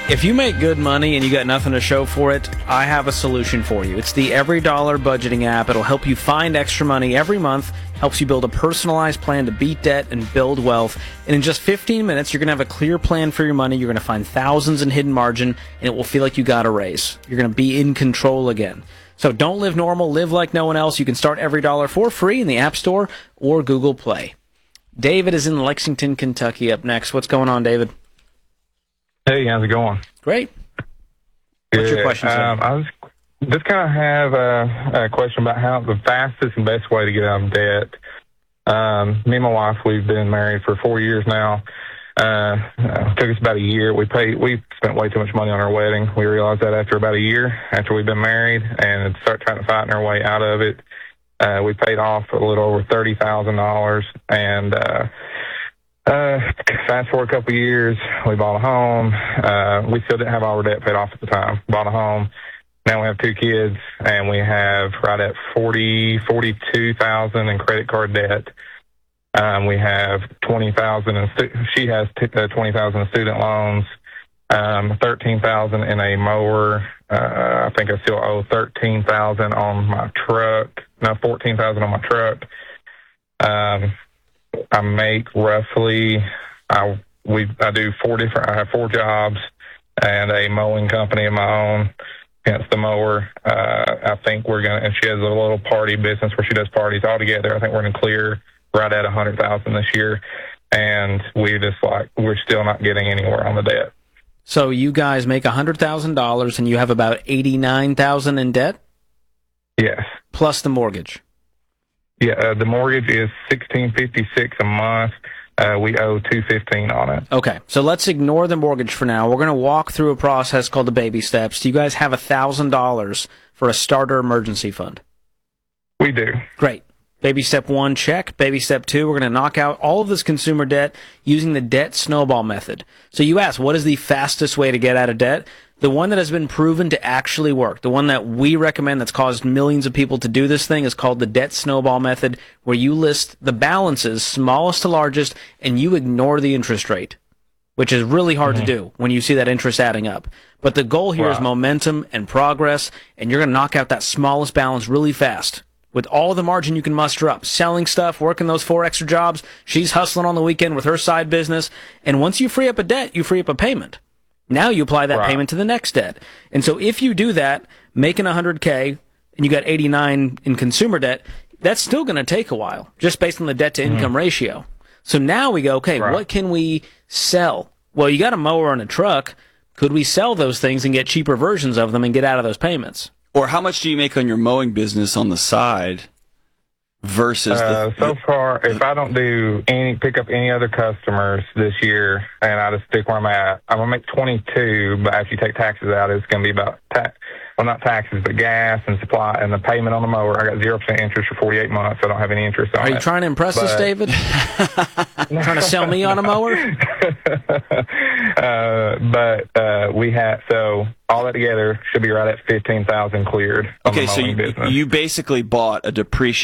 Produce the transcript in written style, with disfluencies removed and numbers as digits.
If you make good money and you got nothing to show for it, I have a solution for you. It's the Every Dollar budgeting app. It'll help you find extra money every month, helps you build a personalized plan to beat debt and build wealth. And in just 15 minutes, you're going to have a clear plan for your money. You're going to find thousands in hidden margin, and it will feel like you got a raise. You're going to be in control again. So don't live normal, live like no one else. You can start Every Dollar for free in the App Store or Google Play. David is in Lexington, Kentucky up next. What's going on, David? Hey, how's it going? Great. What's your question, sir? I was just kind of have a question about how the fastest and best way to get out of debt. Me and my wife, we've been married for 4 years now. It took us about a year. We spent way too much money on our wedding. We realized that after about a year, after we've been married, and start trying to fight our way out of it. We paid off a little over $30,000, and fast forward a couple of years, we bought a home. We still didn't have all our debt paid off at the time. Bought a home. Now we have 2 kids, and we have right at $42,000 in credit card debt. We have $20,000 she has $20,000 in student loans, $13,000 in a mower. I think I still owe $13,000 on my truck. No, $14,000 on my truck. I make roughly, I have 4 jobs and a mowing company of my own, hence the mower. I think and she has a little party business where she does parties all together. I think we're going to clear right at $100,000 this year. And we're still not getting anywhere on the debt. So you guys make $100,000 and you have about $89,000 in debt? Yes. Plus the mortgage. Yeah, the mortgage is $1,656 a month. We owe $215 on it. Okay, so let's ignore the mortgage for now. We're going to walk through a process called the baby steps. Do you guys have $1,000 for a starter emergency fund? We do. Great. Baby step 1, check. Baby step 2, we're going to knock out all of this consumer debt using the debt snowball method. So you ask, what is the fastest way to get out of debt? The one that has been proven to actually work, the one that we recommend that's caused millions of people to do this thing, is called the debt snowball method, where you list the balances, smallest to largest, and you ignore the interest rate, which is really hard to do when you see that interest adding up. But the goal here is momentum and progress, and you're going to knock out that smallest balance really fast with all the margin you can muster up, selling stuff, working those 4 extra jobs. She's hustling on the weekend with her side business. And once you free up a debt, you free up a payment. Now you apply that payment to the next debt. And so if you do that, making $100K, and you got 89 in consumer debt, that's still going to take a while, just based on the debt-to-income ratio. So now we go, okay, what can we sell? Well, you got a mower and a truck. Could we sell those things and get cheaper versions of them and get out of those payments? Or how much do you make on your mowing business on the side versus so far, if I don't pick up any other customers this year and I just stick where I'm at, I'm going to make 22, but after you take taxes out, it's going to be about, not taxes, but gas and supply and the payment on the mower. I got 0% interest for 48 months. So I don't have any interest on it. Are you trying to impress us, David? Trying to sell me on a mower? So all that together should be right at $15,000 cleared on the mowing business. You basically bought a depreciated